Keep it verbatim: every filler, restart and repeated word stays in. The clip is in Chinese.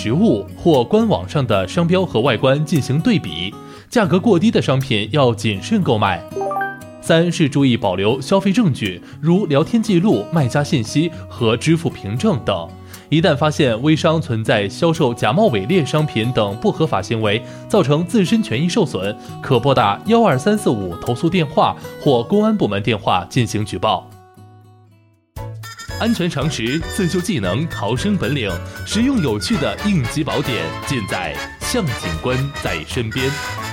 实物或官网上的商标和外观进行对比，价格过低的商品要谨慎购买。三是注意保留消费证据，如聊天记录、卖家信息和支付凭证等。一旦发现微商存在销售假冒伪劣商品等不合法行为，造成自身权益受损，可拨打幺二三四五投诉电话或公安部门电话进行举报。安全常识、自救技能、逃生本领，实用有趣的应急宝典，尽在向警官在身边。